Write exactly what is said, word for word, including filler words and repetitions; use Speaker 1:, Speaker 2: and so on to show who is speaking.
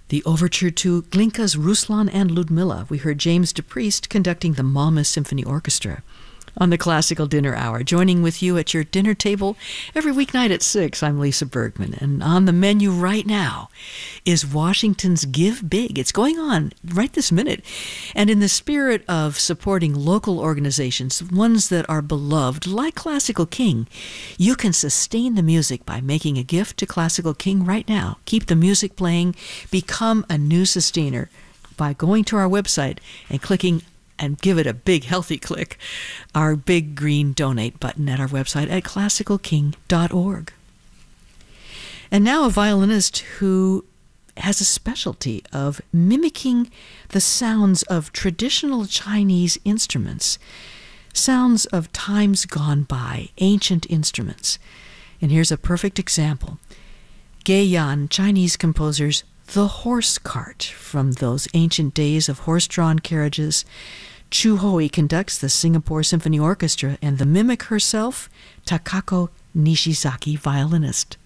Speaker 1: The overture to Glinka's Ruslan and Ludmilla. We heard James DePriest conducting the Malmö Symphony Orchestra. On the Classical Dinner Hour, joining with you at your dinner table every weeknight at six, I'm Lisa Bergman. And on the menu right now is Washington's Give Big. It's going on right this minute. And in the spirit of supporting local organizations, ones that are beloved, like Classical King, you can sustain the music by making a gift to Classical King right now. Keep the music playing. Become a new sustainer by going to our website and clicking and give it a big, healthy click, our big green donate button at our website at classical king dot org. And now a violinist who has a specialty of mimicking the sounds of traditional Chinese instruments, sounds of times gone by, ancient instruments. And here's a perfect example. Gay Yan, Chinese composer's The Horse Cart, from those ancient days of horse-drawn carriages. Chu Hoi conducts the Singapore Symphony Orchestra, and the mimic herself, Takako Nishizaki, violinist.